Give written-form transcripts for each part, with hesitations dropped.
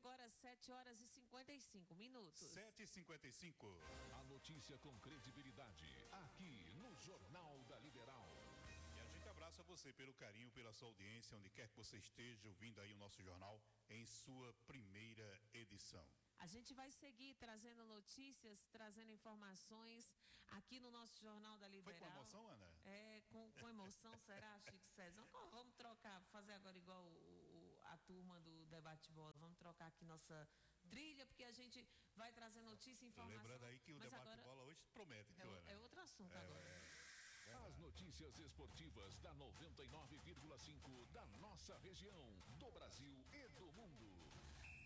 agora 7h55. 7h55. A notícia com credibilidade, aqui no Jornal da Liberal. E a gente abraça você pelo carinho, pela sua audiência, onde quer que você esteja ouvindo aí o nosso jornal em sua primeira edição. A gente vai seguir trazendo notícias, trazendo informações aqui no nosso Jornal da Liberal. Foi com emoção, Ana? Com emoção, será, Chico César? Vamos trocar, fazer agora igual a turma do Debate Bola. Vamos trocar aqui nossa trilha, porque a gente vai trazer notícia e informação. Lembrando aí que o Debate Bola hoje promete, Ana. É outro assunto agora. As notícias esportivas da 99,5 da nossa região, do Brasil e do mundo.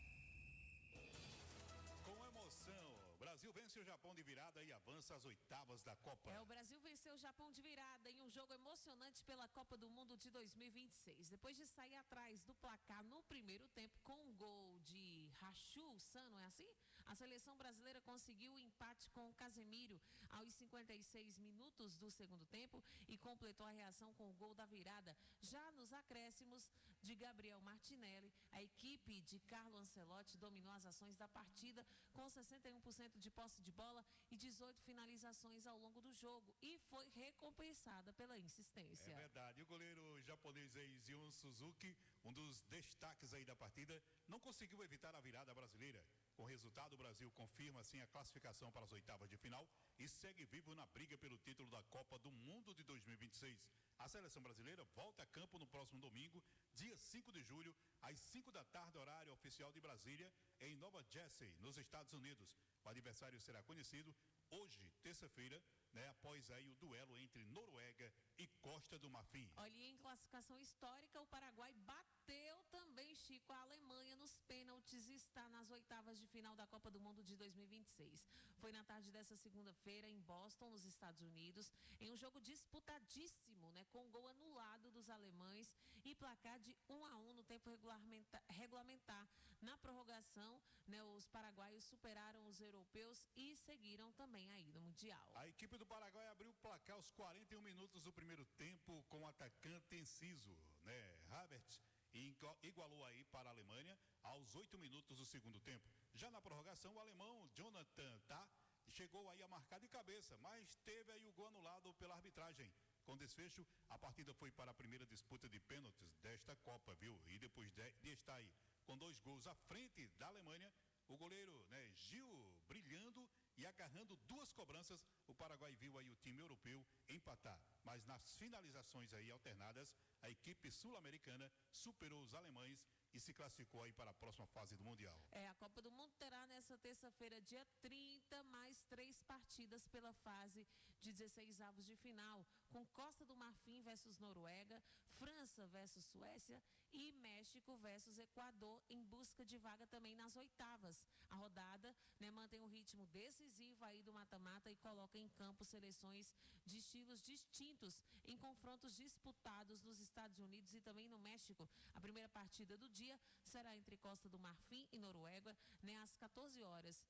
Com emoção, o Brasil vence o Japão de virada e avança às oitavas da Copa. O Brasil venceu o Japão de virada em um jogo emocionante pela Copa do Mundo de 2026. Depois de sair atrás do placar no primeiro tempo com um gol de Rachu San, não é assim? A seleção brasileira conseguiu o empate com o Casemiro aos 56 minutos do segundo tempo e completou a reação com o gol da virada. Já nos acréscimos de Gabriel Martinelli, a equipe de Carlo Ancelotti dominou as ações da partida com 61% de posse de bola e 18 finalizações ao longo do jogo e foi recompensada pela insistência. É verdade, o goleiro japonês Zion Suzuki, um dos destaques aí da partida, não conseguiu evitar a virada brasileira. Com o resultado, o Brasil confirma assim a classificação para as oitavas de final e segue vivo na briga pelo título da Copa do Mundo de 2026. A seleção brasileira volta a campo no próximo domingo, dia 5 de julho, às 5 da tarde, horário oficial de Brasília, em Nova Jersey, nos Estados Unidos. O adversário será conhecido hoje, terça-feira, após aí o duelo entre Noruega e Costa do Marfim. Olha, em classificação histórica, o Paraguai bateu também, Chico, a Alemanha nos pênaltis e está nas oitavas de final da Copa do Mundo de 2026. Foi na tarde dessa segunda-feira em Boston, nos Estados Unidos, em um jogo disputadíssimo, com gol anulado dos alemães e placar de 1-1 no tempo regulamentar. Na prorrogação, os paraguaios superaram os europeus e seguiram também aí no Mundial. A equipe do Paraguai abriu o placar aos 41 minutos do primeiro tempo com o atacante Enciso, Havertz, e igualou aí para a Alemanha aos 8 minutos do segundo tempo. Já na prorrogação, o alemão Jonathan Tah chegou aí a marcar de cabeça, mas teve aí o gol anulado pela arbitragem. Com desfecho, a partida foi para a primeira disputa de pênaltis desta Copa, viu? E depois de estar aí com 2 gols à frente da Alemanha, o goleiro, Gil, brilhando e agarrando 2 cobranças, o Paraguai viu aí o time europeu empatar. Mas nas finalizações aí alternadas, a equipe sul-americana superou os alemães e se classificou aí para a próxima fase do Mundial. A Copa do Mundo terá nessa terça-feira, dia 30, mais 3 partidas pela fase de 16avos de final, com Costa do Marfim versus Noruega, França versus Suécia e México versus Equador, em busca de vaga também nas oitavas. A rodada mantém um ritmo decisivo aí do mata-mata e coloca em campo seleções de estilos distintos em confrontos disputados nos Estados Unidos e também no México. A primeira partida do dia será entre Costa do Marfim e Noruega, às 14 horas.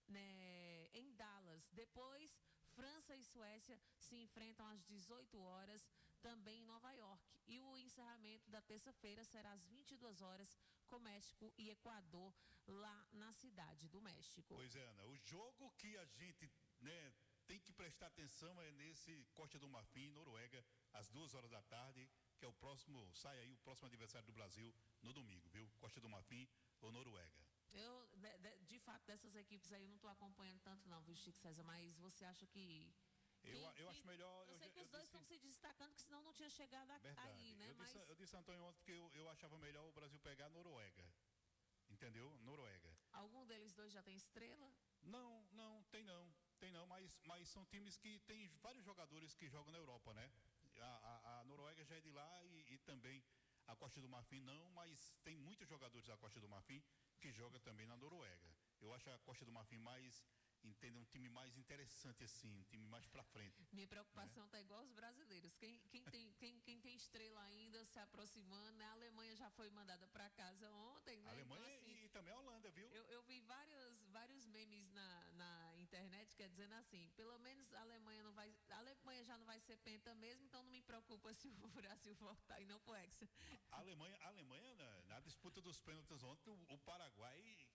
Em Dallas. Depois, França e Suécia se enfrentam às 18 horas, também em Nova York. E o encerramento da terça-feira será às 22 horas, com México e Equador, lá na cidade do México. Pois é, Ana, o jogo que a gente tem que prestar atenção é nesse Costa do Marfim, Noruega, às 2 horas da tarde, que é o próximo, sai aí o próximo adversário do Brasil no domingo, viu? Costa do Marfim ou Noruega. Eu, de fato, dessas equipes aí eu não estou acompanhando tanto não, viu, Chico César, mas você acha que... Eu acho melhor... Eu sei que os dois estão se destacando, que senão não tinha chegado aí, Eu disse, Antônio, ontem que eu achava melhor o Brasil pegar a Noruega, entendeu? Noruega. Algum deles dois já tem estrela? Não, tem não, mas são times que tem vários jogadores que jogam na Europa, A Noruega já é de lá e também a Costa do Marfim não, mas tem muitos jogadores da Costa do Marfim que jogam também na Noruega. Eu acho a Costa do Marfim um time mais interessante assim, um time mais pra frente. Minha preocupação tá igual aos brasileiros. Quem tem estrela ainda se aproximando, A Alemanha já foi mandada para casa ontem, A Alemanha então, assim, e também a Holanda, viu? Eu vi vários memes na internet, dizendo assim, pelo menos a Alemanha já não vai ser penta mesmo, então não me preocupa se o Brasil voltar e não pro Hexa. A Alemanha na disputa dos pênaltis ontem, o Paraguai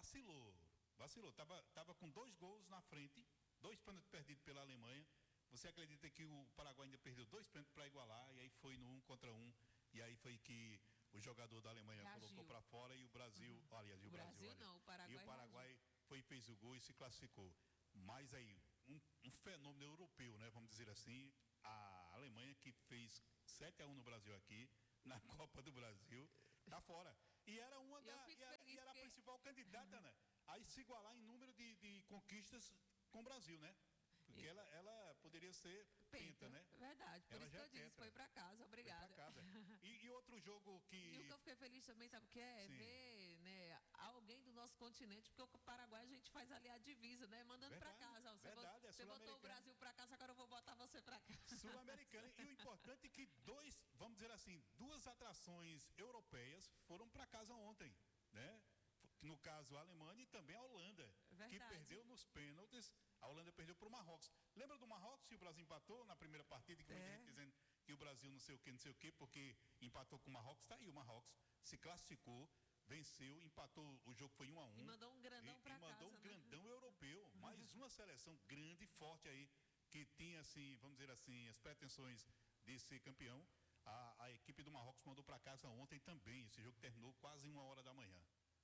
vacilou. Tava com 2 gols na frente, 2 pênaltis perdidos pela Alemanha. Você acredita que o Paraguai ainda perdeu 2 pênaltis para igualar, e aí foi no 1 contra 1, e aí foi que o jogador da Alemanha colocou para fora e o Brasil, aliás, o Paraguai foi e fez o gol e se classificou. Mas aí, um fenômeno europeu, né, vamos dizer assim, a Alemanha que fez 7-1 no Brasil aqui, na Copa do Brasil, tá fora. E era a principal candidata, né, a se igualar em número de conquistas com o Brasil, né? Porque ela poderia ser penta, né? Verdade, por isso que eu disse, foi pra casa, obrigada. Foi pra casa. E outro jogo que... E o que eu fiquei feliz também, sabe o que é? Sim. Ver, né, alguém do nosso continente, porque o Paraguai a gente faz ali a divisa, né? Mandando pra casa. Você botou o Brasil pra casa, agora eu vou botar você pra cá. Sul-americana. E o importante é que vamos dizer assim, 2 atrações europeias foram pra casa ontem, né? No caso, a Alemanha e também a Holanda, que perdeu nos pênaltis. A Holanda perdeu para o Marrocos. Lembra do Marrocos que o Brasil empatou na primeira partida? Que muita gente dizendo que o Brasil não sei o quê, porque empatou com o Marrocos. Tá aí o Marrocos, se classificou, venceu, empatou, o jogo foi 1-1. E mandou um grandão para casa. E mandou um grandão europeu. Mais uma seleção grande e forte aí, que tinha, assim, vamos dizer assim, as pretensões de ser campeão. A equipe do Marrocos mandou para casa ontem também. Esse jogo terminou quase 1h da manhã.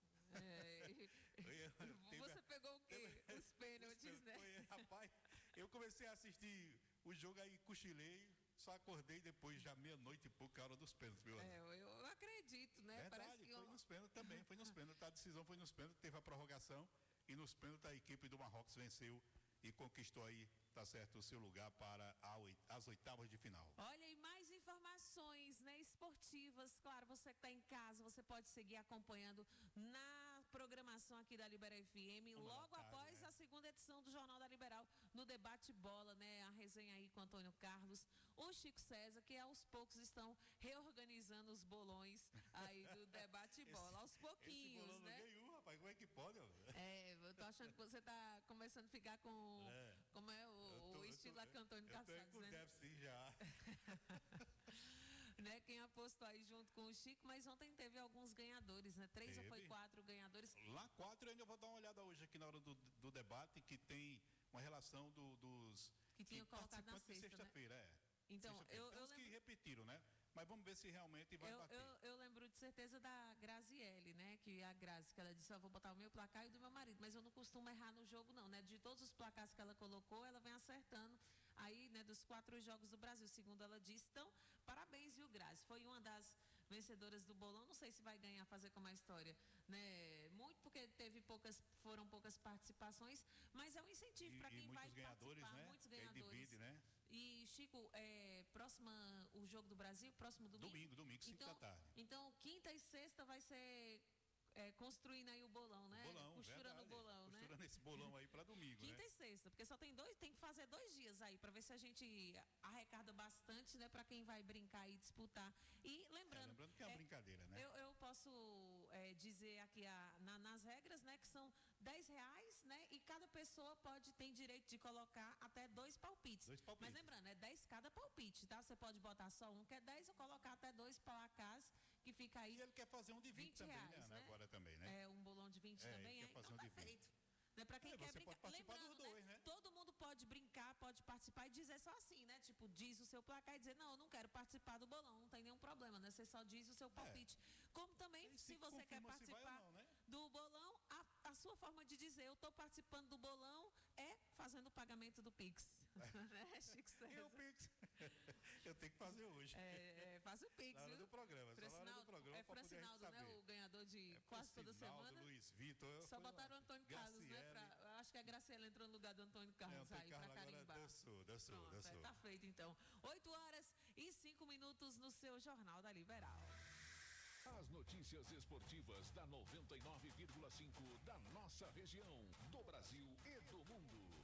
Você pegou o quê? Os pênaltis, né? Rapaz, eu comecei a assistir o jogo aí, cochilei, só acordei depois, já meia-noite e pouco, a hora dos pênaltis, viu? Eu acredito, né? Verdade, parece que foi nos pênaltis também, foi nos pênaltis, a decisão foi nos pênaltis, teve a prorrogação, e nos pênaltis a equipe do Marrocos venceu e conquistou aí, tá certo, o seu lugar para as oitavas de final. Olha, e mais informações, né, esportivas, claro, você que está em casa, você pode seguir acompanhando na programação aqui da Libera FM, logo após a segunda edição do Jornal da Liberal, no Debate Bola, né, a resenha aí com Antônio Carlos, o Chico César, que aos poucos estão reorganizando os bolões aí do Debate Bola, aos pouquinhos, esse bolão né? Nenhum, rapaz, como é que pode? Eu tô achando que você tá começando a ficar com, como é o estilo lá que Antônio Carlos está dizendo. Déficit já. Né, quem apostou aí junto com o Chico, mas ontem teve alguns ganhadores, né? 3 ou foi 4 ganhadores. Lá 4 eu ainda vou dar uma olhada hoje aqui na hora do debate, que tem uma relação dos que tinham colocado na sexta-feira, né? Então, eu lembro que repetiram, né? Mas vamos ver se realmente vai bater. Eu lembro de certeza da Graziele, né? Que a Grazi, que ela disse, eu vou botar o meu placar e o do meu marido, mas eu não costumo errar no jogo não, né? De todos os placares que ela colocou, ela vem acertando aí, né? Dos 4 jogos do Brasil, segundo ela disse. Então, parabéns, viu, Grazi? Foi uma das vencedoras do bolão, não sei se vai ganhar, fazer como a história, né? Muito porque foram poucas participações, mas é um incentivo para quem vai participar, né? Muitos ganhadores, divide, né? E, Chico, o Jogo do Brasil, próximo domingo? Domingo, 5 da tarde. Então, quinta e sexta vai ser construindo aí o bolão, né? Costurando o bolão, né? Costurando esse bolão aí para domingo, Quinta e sexta, porque só tem que fazer 2 dias aí, para ver se a gente arrecada bastante, né? Para quem vai brincar e disputar. E lembrando que é uma brincadeira, né? Eu posso dizer aqui nas regras, né? Que são R$10, né? E cada pessoa tem direito de colocar até 2 palpites. Mas lembrando, é 10 cada palpite, tá? Você pode botar só um que é 10 ou colocar até 2 placares, que fica aí. E ele quer fazer um de 20 também, né? Agora também, né? Um bolão de 20 também, quer fazer então um de 20. Feito. Né? Para quem quer brincar. Lembrando, dos 2, né? Todo mundo pode brincar, pode participar e dizer só assim, né? Tipo, diz o seu placar e dizer, não, eu não quero participar do bolão, não tem nenhum problema, né? Você só diz o seu palpite. Como também, se você quer participar do bolão, a sua forma de dizer, eu estou participando do bolão, é fazendo o pagamento do Pix. Né, Chico César? E o Pix? Eu tenho que fazer hoje. Faz o Pix, na hora do programa. É Francinaldo, né? O ganhador de quase toda semana. Luiz Vitor. Só botaram o Antônio Carlos, né? Acho que a Graciela entrou no lugar do Antônio Carlos aí para carimbar. Dançou. Tá feito então. 8h05 no seu Jornal da Liberal. As notícias esportivas da 99,5 da nossa região, do Brasil e do mundo.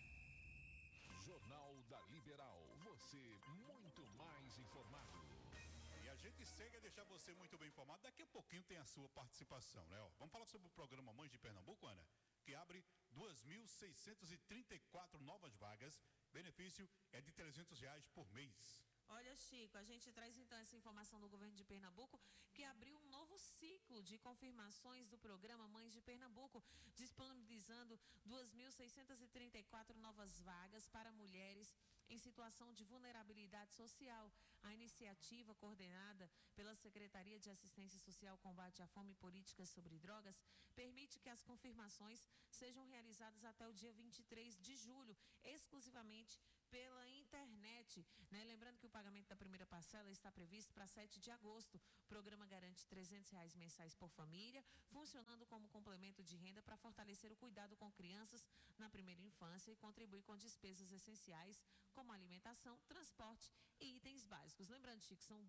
Jornal da Liberal, você muito mais informado. E a gente segue a deixar você muito bem informado. Daqui a pouquinho tem a sua participação, né? Vamos falar sobre o programa Mães de Pernambuco, Ana? Que abre 2.634 novas vagas. Benefício é de R$300 por mês. Olha, Chico, a gente traz então essa informação do governo de Pernambuco, que abriu um novo ciclo de confirmações do programa Mães de Pernambuco, disponibilizando 2.634 novas vagas para mulheres em situação de vulnerabilidade social. A iniciativa, coordenada pela Secretaria de Assistência Social, Combate à Fome e Políticas sobre Drogas, permite que as confirmações sejam realizadas até o dia 23 de julho, exclusivamente pela internet, né? Lembrando que o pagamento da primeira parcela está previsto para 7 de agosto. O programa garante R$300 mensais por família, funcionando como complemento de renda para fortalecer o cuidado com crianças na primeira infância e contribuir com despesas essenciais, como alimentação, transporte e itens básicos. Lembrando, Chico, são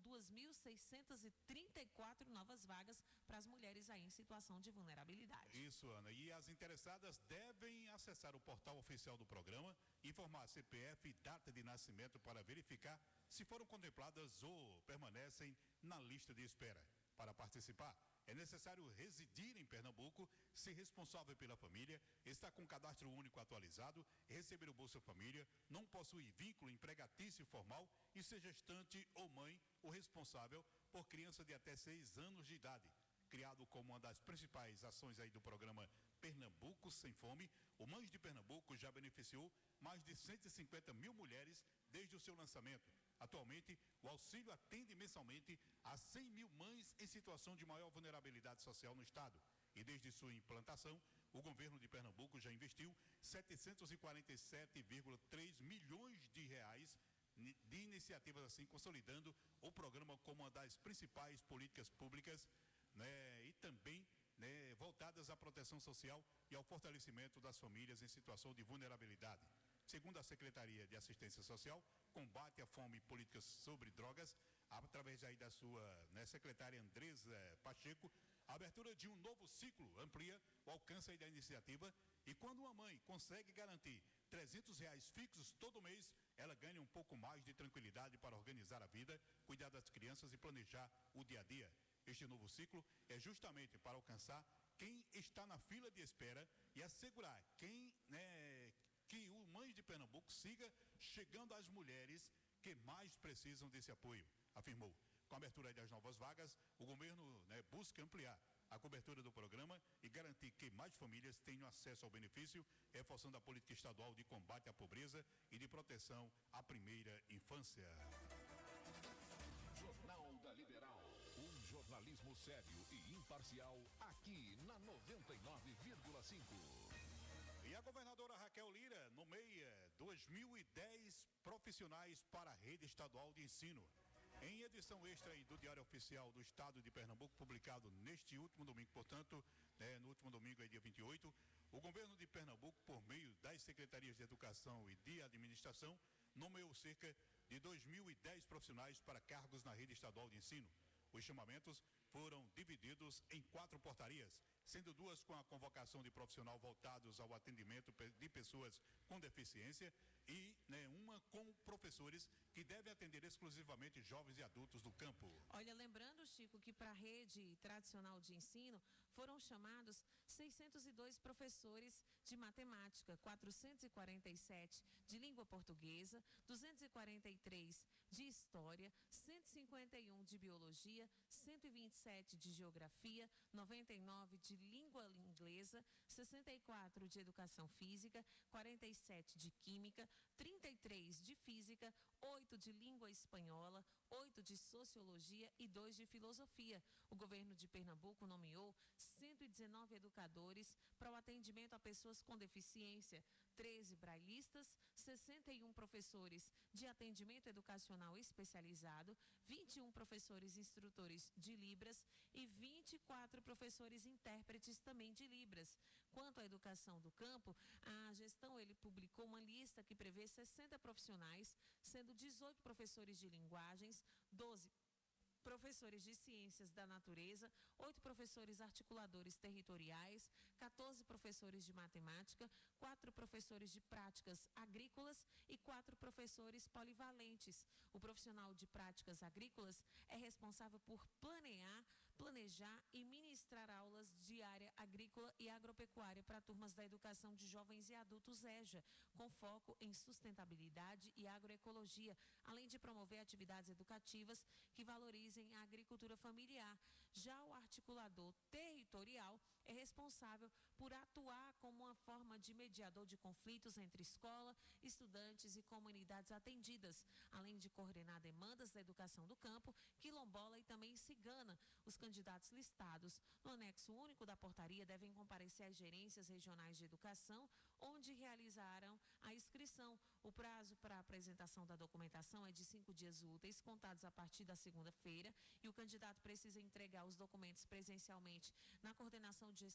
2.634 novas vagas para as mulheres aí em situação de vulnerabilidade. Isso, Ana. E as interessadas devem acessar o portal oficial do programa, informar CPF e data de nascimento para verificar se foram contempladas ou permanecem na lista de espera. Para participar, é necessário residir em Pernambuco, ser responsável pela família, estar com cadastro único atualizado, receber o Bolsa Família, não possuir vínculo empregatício formal e ser gestante ou mãe ou responsável por criança de até 6 anos de idade. Criado como uma das principais ações aí do programa Pernambuco Sem Fome, o Mães de Pernambuco já beneficiou mais de 150 mil mulheres desde o seu lançamento. Atualmente, o auxílio atende mensalmente a 100 mil mães em situação de maior vulnerabilidade social no estado. E desde sua implantação, o governo de Pernambuco já investiu 747,3 milhões de reais de iniciativas assim, consolidando o programa como uma das principais políticas públicas, né, e também, né, voltadas à proteção social e ao fortalecimento das famílias em situação de vulnerabilidade. Segundo a Secretaria de Assistência Social, Combate à Fome e Políticas sobre Drogas, através aí da sua, né, secretária Andresa Pacheco, a abertura de um novo ciclo amplia o alcance aí da iniciativa, e quando uma mãe consegue garantir R$300 fixos todo mês, ela ganha um pouco mais de tranquilidade para organizar a vida, cuidar das crianças e planejar o dia a dia. Este novo ciclo é justamente para alcançar quem está na fila de espera e assegurar que o Mães de Pernambuco siga chegando às mulheres que mais precisam desse apoio, afirmou. Com a abertura das novas vagas, o governo, né, busca ampliar a cobertura do programa e garantir que mais famílias tenham acesso ao benefício, reforçando a política estadual de combate à pobreza e de proteção à primeira infância. Jornal da Liberal, um jornalismo sério e imparcial aqui na 99,5. E a governadora Raquel Lira nomeia 2010 profissionais para a rede estadual de ensino. Em edição extra do Diário Oficial do Estado de Pernambuco, publicado neste último domingo, portanto, no último domingo, dia 28, o governo de Pernambuco, por meio das secretarias de Educação e de Administração, nomeou cerca de 2010 profissionais para cargos na rede estadual de ensino. Os chamamentos foram divididos em 4 portarias, sendo 2 com a convocação de profissional voltados ao atendimento de pessoas com deficiência e, uma com professores que devem atender exclusivamente jovens e adultos do campo. Olha, lembrando, Chico, que para a rede tradicional de ensino foram chamados 602 professores de matemática, 447 de língua portuguesa, 243 de história, 151 de biologia, 127 de geografia, 99 de língua inglesa, 64 de educação física, 47 de química, 33 de física, 8 de língua espanhola, 8 de sociologia e 2 de filosofia. O governo de Pernambuco nomeou 119 educadores para o atendimento a pessoas com deficiência, 13 brailistas, 61 professores de atendimento educacional especializado, 21 professores instrutores de Libras e 24 professores intérpretes também de Libras. Quanto à educação do campo, a gestão publicou uma lista que prevê 60 profissionais, sendo 18 professores de linguagens, 12 professores de ciências da natureza, 8 professores articuladores territoriais, 14 professores de matemática, 4 professores de práticas agrícolas e 4 professores polivalentes. O profissional de práticas agrícolas é responsável por planear planejar e ministrar aulas de área agrícola e agropecuária para turmas da educação de jovens e adultos EJA, com foco em sustentabilidade e agroecologia, além de promover atividades educativas que valorizem a agricultura familiar. Já o articulador territorial é responsável por atuar como uma forma de mediador de conflitos entre escola, estudantes e comunidades atendidas, além de coordenar demandas da educação do campo, quilombola e também cigana. Os candidatos listados no anexo único da portaria devem comparecer às gerências regionais de educação, onde realizarão a inscrição. O prazo para a apresentação da documentação é de 5 dias úteis, contados a partir da segunda-feira, e o candidato precisa entregar os documentos presencialmente na coordenação de